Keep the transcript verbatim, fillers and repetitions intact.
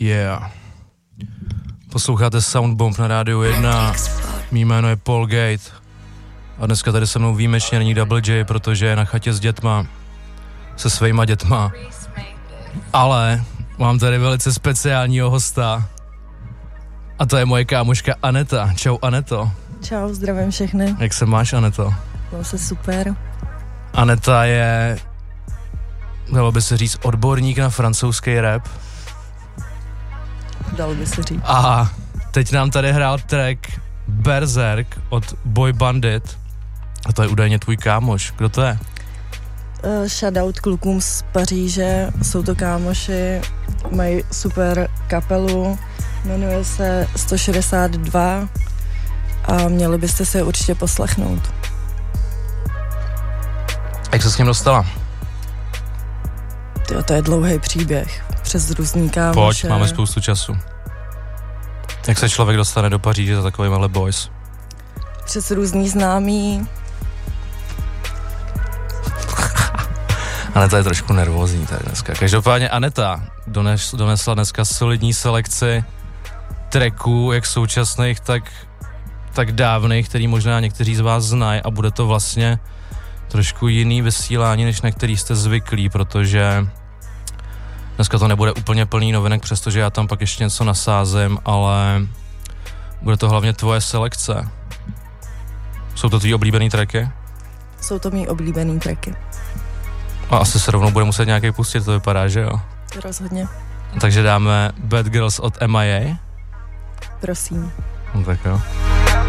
Yeah. Posloucháte Soundbomb na Rádiu jedna. Mý jméno je Paul Gate. A dneska tady se mnou výjimečně není Double J, protože je na chatě s dětma. Se svýma dětma. Ale mám tady velice speciálního hosta. A to je moje kámoška Aneta. Čau, Aneto. Čau, zdravím všechny. Jak se máš, Aneto? Mám se super. Aneta je, dalo by se říct, odborník na francouzský rap. Dalo by se říct. A teď nám tady hrál track Berserk od Boy Bandit. A to je údajně tvůj kámoš. Kdo to je? Uh, shoutout klukům z Paříže. Jsou to kámoši, mají super kapelu. Jmenuje se sto šedesát dva a měli byste se určitě poslechnout. Jak se s ním dostala? Tyjo, to je dlouhý příběh. Přes různý kámoše. Pojď, máme spoustu času. Jak se člověk dostane do Paříže za takovýmhle boys? Přes různý známý. Aneta je trošku nervózní tady dneska. Každopádně Aneta dones, donesla dneska solidní selekci tracků, jak současných, tak, tak dávných, který možná někteří z vás znají, a bude to vlastně trošku jiný vysílání, než na který jste zvyklí, protože dneska to nebude úplně plný novinek, přestože já tam pak ještě něco nasázím, ale bude to hlavně tvoje selekce. Jsou to tvý oblíbený tracky? Jsou to mý oblíbený tracky. A asi se rovnou bude muset nějaký pustit, to vypadá, že jo? Rozhodně. Takže dáme Bad Girls od M I A. Prosím. No tak jo.